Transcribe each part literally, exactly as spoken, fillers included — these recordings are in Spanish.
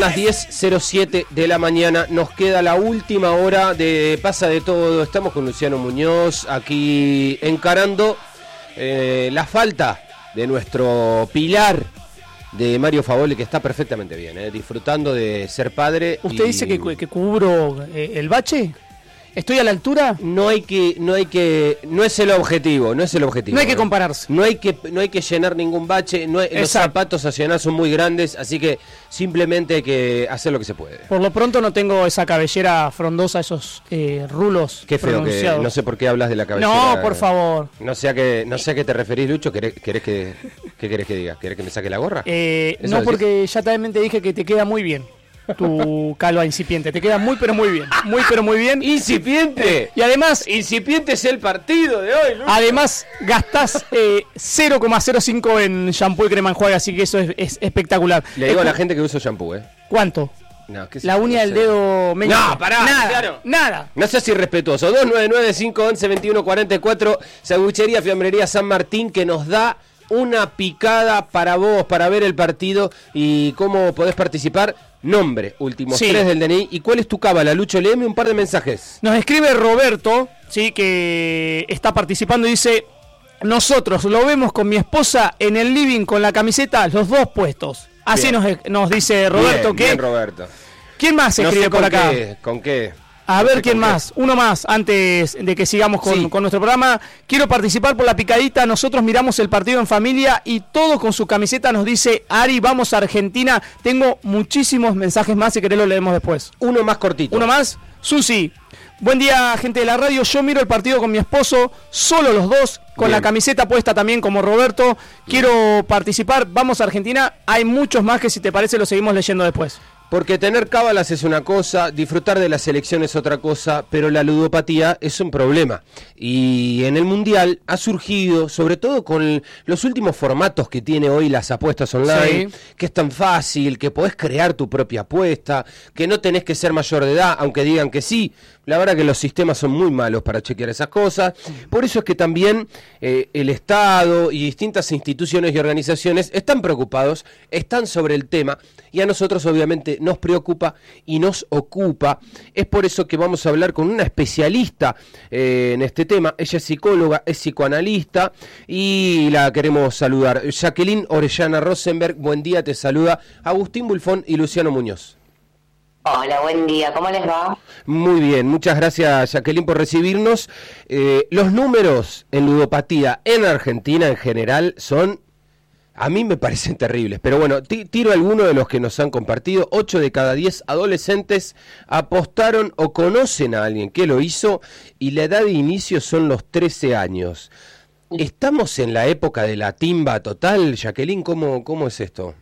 Las diez cero siete de la mañana, nos queda la última hora de Pasa de Todo. Estamos con Luciano Muñoz aquí encarando eh, la falta de nuestro pilar de Mario Favole, que está perfectamente bien, eh, disfrutando de ser padre. ¿Usted y... dice que, que cubro eh, el bache? ¿Estoy a la altura? No hay que, no hay que, no es el objetivo, no es el objetivo. No hay que ¿eh? compararse. No hay que, no hay que llenar ningún bache, no hay, los zapatos a llenar son muy grandes, así que simplemente hay que hacer lo que se puede. Por lo pronto no tengo esa cabellera frondosa, esos eh, rulos. Qué feo que, no sé por qué hablas de la cabellera. No, por favor. No sé a qué, no sé a qué te referís, Lucho. ¿Querés, querés que, qué querés que diga? ¿Querés que me saque la gorra? Eh, no, decís? Porque ya también te dije que te queda muy bien tu calva incipiente, te queda muy pero muy bien, muy pero muy bien. ¿Incipiente? Y además, incipiente es el partido de hoy, Lucho. Además gastás eh, cero coma cero cinco en shampoo y crema enjuague, así que eso es, es espectacular. Le digo es a la gente que uso shampoo, ¿eh? ¿Cuánto? No, ¿qué la uña no del sé. dedo meñique. No, pará, nada, claro. nada. No seas irrespetuoso. dos nueve nueve, cinco once, veintiuno cuarenta y cuatro, Sanguchería Fiambrería San Martín, que nos da una picada para vos, para ver el partido y cómo podés participar. Nombre, últimos sí. tres del D N I. ¿Y cuál es tu cábala, Lucho? Léeme un par de mensajes. Nos escribe Roberto, sí, que está participando y dice: nosotros lo vemos con mi esposa en el living con la camiseta, los dos puestos. Así nos, nos dice Roberto. Bien, que bien, Roberto. ¿Quién más se escribe no sé por acá? Qué, ¿Con qué? A no ver sé quién más, qué. uno más, antes de que sigamos con, sí. con nuestro programa. Quiero participar por la picadita. Nosotros miramos el partido en familia y todos con su camiseta nos dice: Ari, vamos a Argentina. Tengo muchísimos mensajes más, si querés lo leemos después. Uno más cortito. Uno más. Susi: buen día, gente de la radio. Yo miro el partido con mi esposo, solo los dos, con Bien. La camiseta puesta también como Roberto. Quiero Bien. participar, vamos a Argentina. Hay muchos más que, si te parece, lo seguimos leyendo después. Porque tener cábalas es una cosa, disfrutar de la selección es otra cosa, pero la ludopatía es un problema. Y en el Mundial ha surgido, sobre todo con los últimos formatos que tiene hoy las apuestas online, sí. que es tan fácil, que podés crear tu propia apuesta, que no tenés que ser mayor de edad, aunque digan que sí. La verdad que los sistemas son muy malos para chequear esas cosas. Por eso es que también eh, el Estado y distintas instituciones y organizaciones están preocupados, están sobre el tema, y a nosotros obviamente nos preocupa y nos ocupa. Es por eso que vamos a hablar con una especialista eh, en este tema. Ella es psicóloga, es psicoanalista y la queremos saludar. Jacqueline Orellana Rosenberg, buen día, te saluda Agustín Bulfón y Luciano Muñoz. Hola, buen día, ¿cómo les va? Muy bien, muchas gracias, Jacqueline, por recibirnos. Eh, los números en ludopatía en Argentina en general son, a mí me parecen terribles, pero bueno, t- tiro alguno de los que nos han compartido. ocho de cada diez adolescentes apostaron o conocen a alguien que lo hizo, y la edad de inicio son los trece años. ¿Estamos en la época de la timba total, Jacqueline? ¿Cómo, cómo es esto?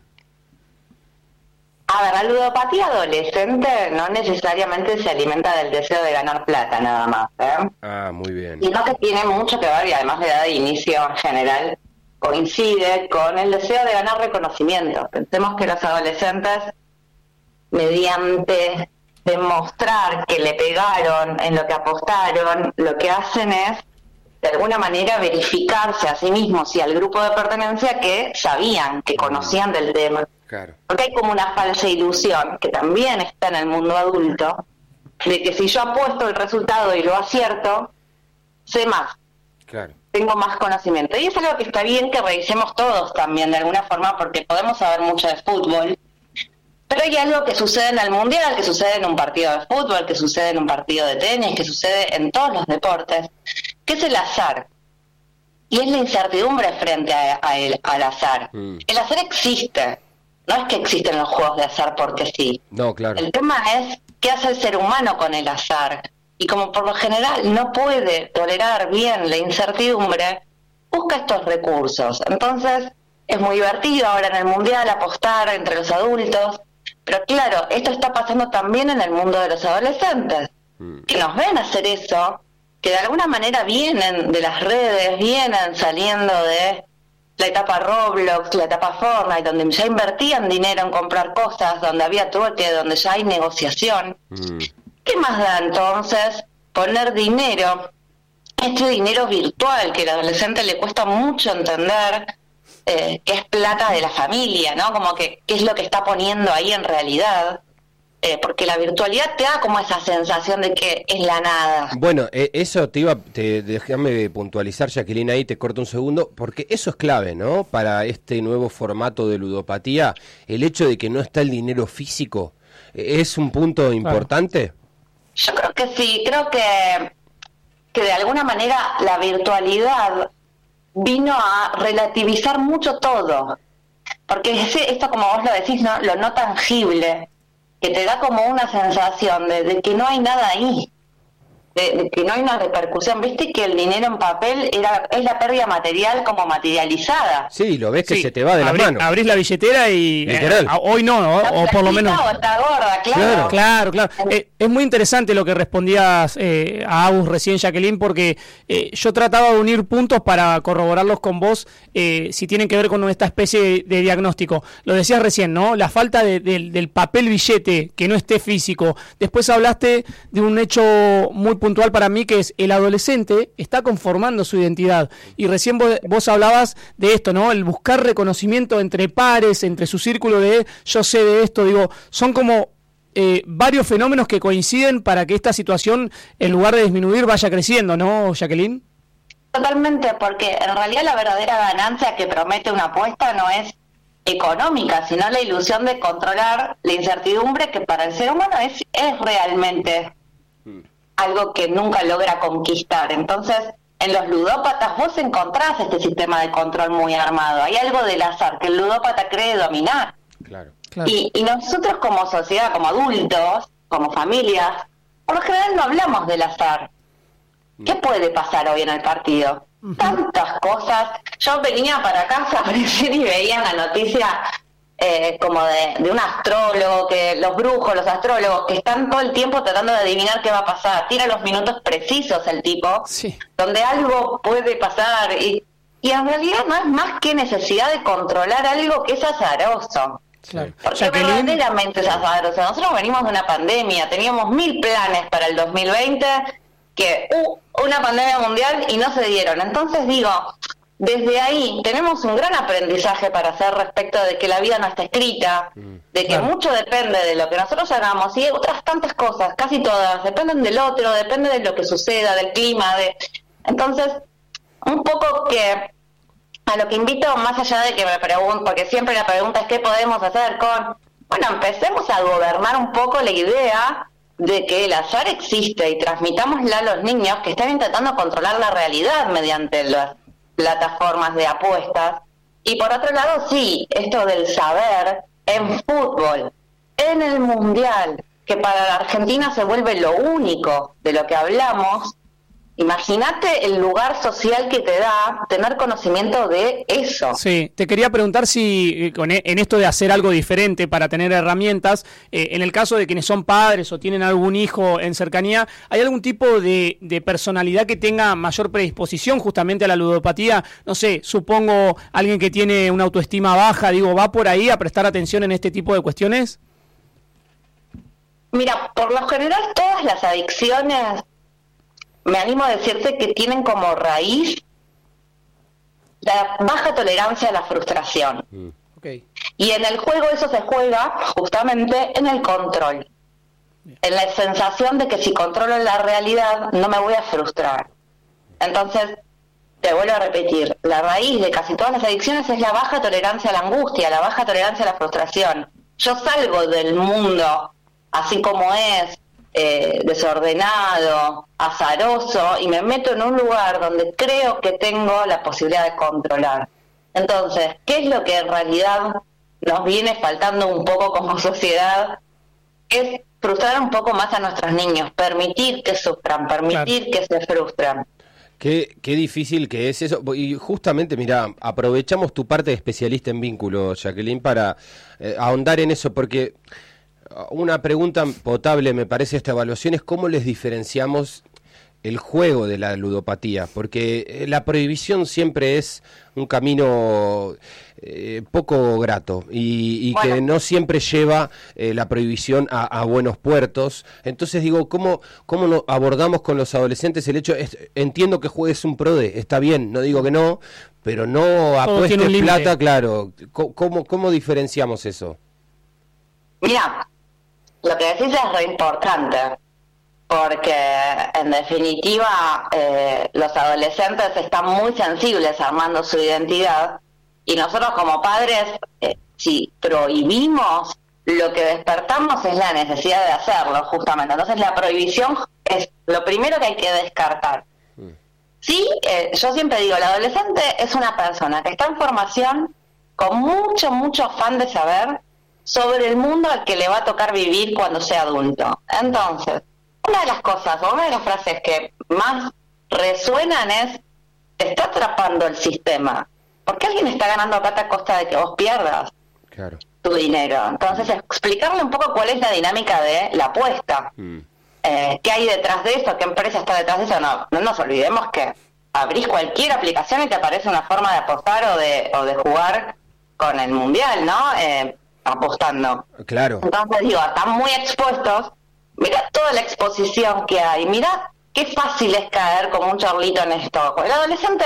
A ver, la ludopatía adolescente no necesariamente se alimenta del deseo de ganar plata nada más, ¿eh? Ah, muy bien. Sino que tiene mucho que ver, y además la edad de inicio en general coincide con el deseo de ganar reconocimiento. Pensemos que los adolescentes, mediante demostrar que le pegaron en lo que apostaron, lo que hacen es, de alguna manera, verificarse a sí mismos y al grupo de pertenencia que sabían, que conocían del tema. Claro. Porque hay como una falsa ilusión, que también está en el mundo adulto, de que si yo apuesto el resultado y lo acierto, sé más. Claro. Tengo más conocimiento. Y es algo que está bien que revisemos todos también, de alguna forma, porque podemos saber mucho de fútbol, pero hay algo que sucede en el Mundial, que sucede en un partido de fútbol, que sucede en un partido de tenis, que sucede en todos los deportes, que es el azar. Y es la incertidumbre frente a, a el, al azar. Mm. El azar existe. No es que existen los juegos de azar porque sí. No, claro. El tema es qué hace el ser humano con el azar. Y como por lo general no puede tolerar bien la incertidumbre, busca estos recursos. Entonces, es muy divertido ahora en el Mundial apostar entre los adultos. Pero claro, esto está pasando también en el mundo de los adolescentes, mm. que nos ven hacer eso, que de alguna manera vienen de las redes, vienen saliendo de la etapa Roblox, la etapa Fortnite, donde ya invertían dinero en comprar cosas, donde había trueque, donde ya hay negociación. Mm. ¿Qué más da entonces poner dinero, este dinero virtual que al adolescente le cuesta mucho entender, eh, que es plata de la familia, ¿no? Como que qué es lo que está poniendo ahí en realidad. Eh, porque la virtualidad te da como esa sensación de que es la nada. Bueno, eh, eso te iba, te, déjame puntualizar, Jacqueline, ahí te corto un segundo, porque eso es clave, ¿no? Para este nuevo formato de ludopatía, el hecho de que no está el dinero físico, eh, ¿es un punto importante? Yo creo que sí, creo que, que de alguna manera la virtualidad vino a relativizar mucho todo, porque esto, como vos lo decís, ¿no? Lo no tangible, que te da como una sensación de, de que no hay nada ahí, de, de que no hay una repercusión. Viste que el dinero en papel era es la pérdida material como materializada. Sí, lo ves que sí, se te va de abrí, las manos. Abrís la billetera y... Literal. Eh, hoy no, ¿no? O por lo menos... Está gorda, claro. Claro, claro. claro. Eh, es muy interesante lo que respondías eh, a Agus recién, Jacqueline, porque eh, yo trataba de unir puntos para corroborarlos con vos, eh, si tienen que ver con esta especie de, de diagnóstico. Lo decías recién, ¿no? La falta de, de, del papel billete, que no esté físico. Después hablaste de un hecho muy puntual para mí, que es el adolescente está conformando su identidad. Y recién vos, vos hablabas de esto, ¿no? El buscar reconocimiento entre pares, entre su círculo de yo sé de esto, digo, son como eh, varios fenómenos que coinciden para que esta situación, en lugar de disminuir, vaya creciendo, ¿no, Jacqueline? Totalmente, porque en realidad la verdadera ganancia que promete una apuesta no es económica, sino la ilusión de controlar la incertidumbre, que para el ser humano es, es realmente algo que nunca logra conquistar. Entonces, en los ludópatas vos encontrás este sistema de control muy armado. Hay algo del azar que el ludópata cree dominar. Claro. Claro. Y, y nosotros como sociedad, como adultos, como familias, por lo general no hablamos del azar. ¿Qué puede pasar hoy en el partido? Uh-huh. Tantas cosas. Yo venía para casa recién y veía en la noticia eh, como de, de un astrólogo, que los brujos, los astrólogos, que están todo el tiempo tratando de adivinar qué va a pasar. Tira los minutos precisos el tipo, sí, donde algo puede pasar. Y, y en realidad no es más que necesidad de controlar algo que es azaroso. Claro. Porque Jacqueline, verdaderamente es azaroso. Nosotros venimos de una pandemia, teníamos mil planes para el dos mil veinte, que uh, una pandemia mundial y no se dieron. Entonces digo, desde ahí tenemos un gran aprendizaje para hacer respecto de que la vida no está escrita, de que claro, mucho depende de lo que nosotros hagamos, y otras tantas cosas, casi todas, dependen del otro, depende de lo que suceda, del clima, de entonces, un poco que a lo que invito, más allá de que me pregunto, porque siempre la pregunta es ¿qué podemos hacer con? Bueno, empecemos a gobernar un poco la idea de que el azar existe y transmitámosla a los niños que están intentando controlar la realidad mediante las plataformas de apuestas. Y por otro lado, sí, esto del saber en fútbol, en el Mundial, que para la Argentina se vuelve lo único de lo que hablamos. Imagínate el lugar social que te da tener conocimiento de eso. Sí, te quería preguntar si con en esto de hacer algo diferente para tener herramientas, eh, en el caso de quienes son padres o tienen algún hijo en cercanía, ¿hay algún tipo de, de personalidad que tenga mayor predisposición justamente a la ludopatía? No sé, supongo alguien que tiene una autoestima baja, digo, ¿va por ahí a prestar atención en este tipo de cuestiones? Mira, por lo general todas las adicciones, me animo a decirte que tienen como raíz la baja tolerancia a la frustración. Mm. Okay. Y en el juego eso se juega justamente en el control. Yeah. En la sensación de que si controlo la realidad no me voy a frustrar. Entonces, te vuelvo a repetir, la raíz de casi todas las adicciones es la baja tolerancia a la angustia, la baja tolerancia a la frustración. Yo salgo del mundo así como es, Eh, desordenado, azaroso, y me meto en un lugar donde creo que tengo la posibilidad de controlar. Entonces, ¿qué es lo que en realidad nos viene faltando un poco como sociedad? Es frustrar un poco más a nuestros niños, permitir que sufran, permitir claro, que se frustran. Qué, qué difícil que es eso. Y justamente, mira, aprovechamos tu parte de especialista en vínculos, Jacqueline, para eh, ahondar en eso, porque una pregunta potable, me parece, esta evaluación es cómo les diferenciamos el juego de la ludopatía, porque la prohibición siempre es un camino eh, poco grato y, y bueno. que no siempre lleva eh, la prohibición a, a buenos puertos. Entonces digo, ¿cómo, cómo lo abordamos con los adolescentes el hecho? Es, entiendo que juegues un PRODE, está bien, no digo que no, pero no apuestes plata, claro. ¿Cómo, cómo diferenciamos eso? Mira, lo que decís es re importante, porque en definitiva eh, los adolescentes están muy sensibles armando su identidad y nosotros como padres, eh, si prohibimos, lo que despertamos es la necesidad de hacerlo, justamente. Entonces la prohibición es lo primero que hay que descartar. Mm. Sí, eh, yo siempre digo, el adolescente es una persona que está en formación con mucho, mucho afán de saber sobre el mundo al que le va a tocar vivir cuando sea adulto. Entonces, una de las cosas, o una de las frases que más resuenan es: te está atrapando el sistema, porque alguien está ganando plata a costa de que vos pierdas claro. tu dinero. Entonces, explicarle un poco cuál es la dinámica de la apuesta, mm. eh, qué hay detrás de eso, qué empresa está detrás de eso. No, no nos olvidemos que abrís cualquier aplicación y te aparece una forma de apostar o de, o de jugar con el mundial, ¿no? Eh, apostando. Claro. Entonces digo, están muy expuestos. Mira toda la exposición que hay, mira qué fácil es caer como un chorlito en esto. El adolescente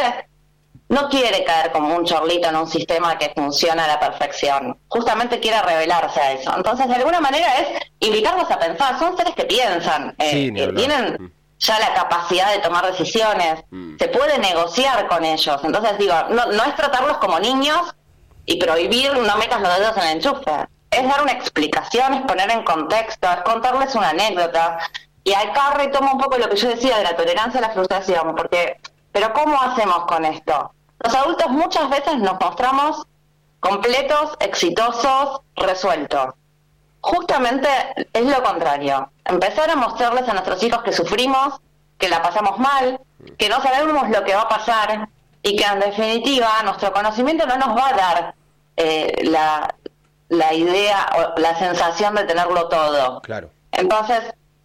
no quiere caer como un chorlito en un sistema que funciona a la perfección, justamente quiere revelarse a eso. Entonces de alguna manera es invitarlos a pensar, son seres que piensan, eh, sí, que tienen mm. ya la capacidad de tomar decisiones, mm. se puede negociar con ellos. Entonces digo, no, no es tratarlos como niños y prohibir no metas los dedos en el enchufe. Es dar una explicación, es poner en contexto, es contarles una anécdota. Y acá retomo un poco lo que yo decía de la tolerancia a la frustración, porque, pero ¿cómo hacemos con esto? Los adultos muchas veces nos mostramos completos, exitosos, resueltos. Justamente es lo contrario. Empezar a mostrarles a nuestros hijos que sufrimos, que la pasamos mal, que no sabemos lo que va a pasar y que en definitiva nuestro conocimiento no nos va a dar eh, la... la idea o la sensación de tenerlo todo. Claro. Entonces,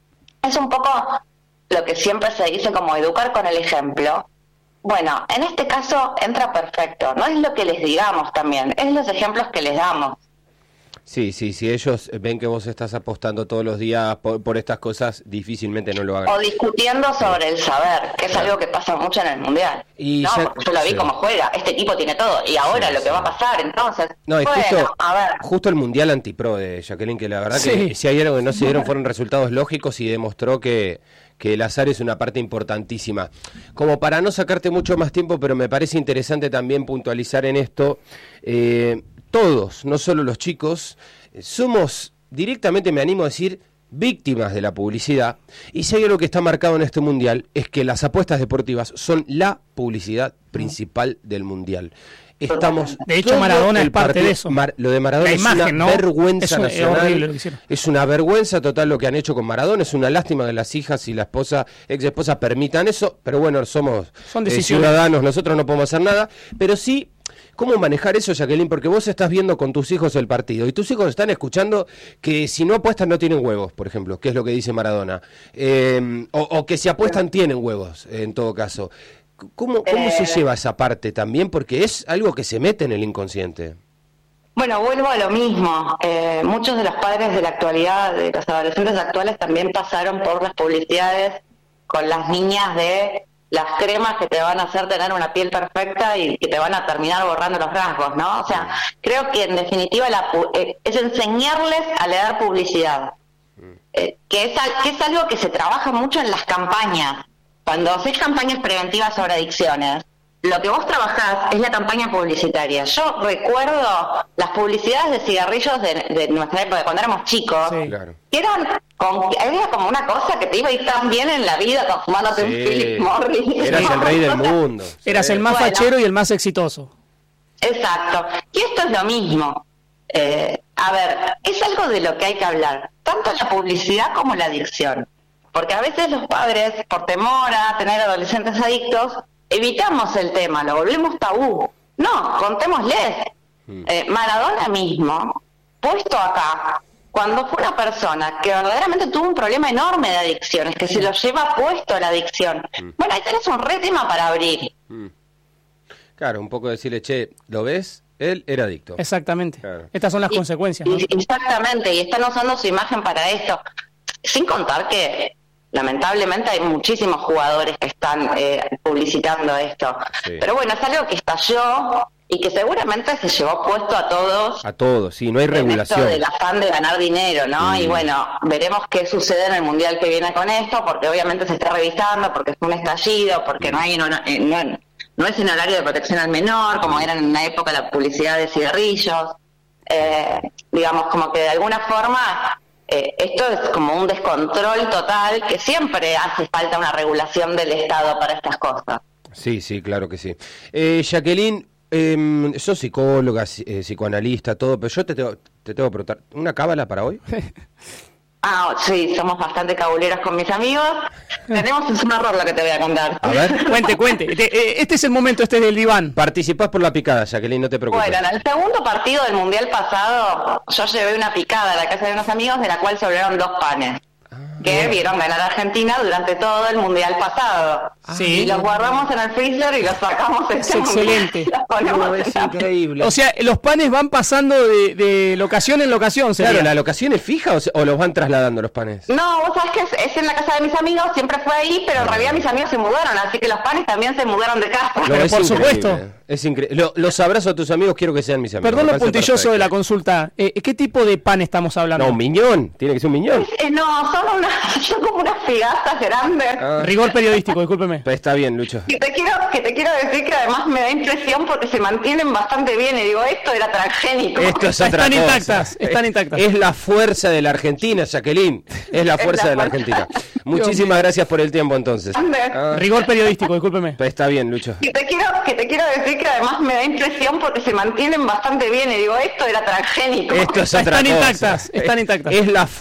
es un poco lo que siempre se dice como educar con el ejemplo. Bueno, en este caso entra perfecto. No es lo que les digamos también, es los ejemplos que les damos. Sí, sí, si ellos ven que vos estás apostando todos los días por, por estas cosas, difícilmente no lo hagan. O discutiendo sobre el saber, que es claro. algo que pasa mucho en el Mundial. Y no, ya, yo lo vi sí. como juega, este equipo tiene todo, y ahora sí, lo que sí. va a pasar, entonces... No, y bueno, justo, a ver. justo el Mundial antipro de Jacqueline, que la verdad sí. que si hay algo que no se dieron fueron resultados lógicos y demostró que... que el azar es una parte importantísima. Como para no sacarte mucho más tiempo, pero me parece interesante también puntualizar en esto, eh, todos, no solo los chicos, somos directamente, me animo a decir, víctimas de la publicidad, y si hay algo que está marcado en este mundial, es que las apuestas deportivas son la publicidad principal del mundial. Estamos de hecho Maradona es parte de eso. Mar, lo de Maradona la es imagen, una ¿no? vergüenza es un, nacional. Es, es una vergüenza total lo que han hecho con Maradona. Es una lástima que las hijas y la esposa, ex esposa permitan eso, pero bueno, somos Son eh, ciudadanos, nosotros no podemos hacer nada, pero sí. ¿Cómo manejar eso, Jacqueline? Porque vos estás viendo con tus hijos el partido y tus hijos están escuchando que si no apuestan no tienen huevos, por ejemplo, que es lo que dice Maradona. Eh, o, o que si apuestan tienen huevos, en todo caso. ¿Cómo, cómo eh, se lleva esa parte también? Porque es algo que se mete en el inconsciente. Bueno, vuelvo a lo mismo. Eh, muchos de los padres de la actualidad, de los adolescentes actuales, también pasaron por las publicidades con las niñas de las cremas que te van a hacer tener una piel perfecta y que te van a terminar borrando los rasgos, ¿no? O sea, creo que en definitiva la, eh, es enseñarles a leer publicidad, eh, que, es, que es algo que se trabaja mucho en las campañas. Cuando haces campañas preventivas sobre adicciones, lo que vos trabajás es la campaña publicitaria. Yo recuerdo las publicidades de cigarrillos de, de nuestra época, cuando éramos chicos, sí, claro. que eran con, era como una cosa que te iba a ir tan bien en la vida con fumándote sí. un Philip Morris. Eras el rey del mundo. Eras sí. el más bueno, fachero y el más exitoso. Exacto. Y esto es lo mismo. Eh, a ver, es algo de lo que hay que hablar, tanto la publicidad como la adicción. Porque a veces los padres, por temor a tener adolescentes adictos, evitamos el tema, lo volvemos tabú. No, contémosles. Mm. Eh, Maradona mismo, puesto acá, cuando fue una persona que verdaderamente tuvo un problema enorme de adicciones, que se lo lleva puesto la adicción. Mm. Bueno, ahí tenés un re tema para abrir. Mm. Claro, un poco decirle, che, ¿lo ves? Él era adicto. Exactamente. Claro. Estas son las y, consecuencias, ¿no? Exactamente, y están usando su imagen para esto. Sin contar que, lamentablemente, hay muchísimos jugadores que están eh, publicitando esto. Sí. Pero bueno, es algo que estalló y que seguramente se llevó puesto a todos. A todos, sí, no hay regulación. Esto del afán de ganar dinero, ¿no? Mm. Y bueno, veremos qué sucede en el Mundial que viene con esto, porque obviamente se está revisando, porque fue un estallido, porque no hay... No, no, no, No es en horario de protección al menor, como era en una época la publicidad de cigarrillos. Eh, digamos, como que de alguna forma eh, esto es como un descontrol total, que siempre hace falta una regulación del Estado para estas cosas. Sí, sí, claro que sí. Eh, Jacqueline, eh, sos psicóloga, eh, psicoanalista, todo, pero yo te tengo, te tengo que preguntar, ¿una cábala para hoy? Ah, sí, somos bastante cabuleros con mis amigos. Tenemos un error lo que te voy a contar. A ver. Cuente, cuente. Este es el momento, este es del diván. Participás por la picada, Jacqueline, no te preocupes. Bueno, en el segundo partido del Mundial pasado, yo llevé una picada a la casa de unos amigos, de la cual sobraron dos panes. Que bien. Vieron ganar a Argentina durante todo el Mundial pasado. Sí. Y los guardamos en el freezer y los sacamos de este excelente. No, es increíble. O sea, los panes van pasando de, de locación en locación. Claro, ¿sería? ¿La locación es fija o, se, o los van trasladando los panes? No, vos sabés que es, es en la casa de mis amigos, siempre fue ahí, pero en realidad mis amigos se mudaron, así que los panes también se mudaron de casa. No, pero es por increíble. supuesto. Es increíble. Lo, los abrazo a tus amigos, quiero que sean mis amigos. Perdón lo puntilloso de la consulta. Eh, ¿Qué tipo de pan estamos hablando? No, un miñón. Tiene que ser un miñón. Eh, no, son, una, son como unas figazas grandes. Ah. Rigor periodístico, discúlpeme. Está bien, Lucho. Que te, quiero, que te quiero decir que además me da impresión porque se mantienen bastante bien. Y digo, esto era transgénico. Esto es otra están cosa. intactas, están intactas. Es la fuerza de la Argentina, Jacqueline. Es la fuerza es la de la Argentina. Muchísimas gracias por el tiempo, entonces. Ah. Rigor periodístico, discúlpeme. Está bien, Lucho. Que te, quiero, que te quiero decir que además me da impresión porque se mantienen bastante bien. Y digo, esto era transgénico. Esto es otra están cosa. intactas, están intactas. Es la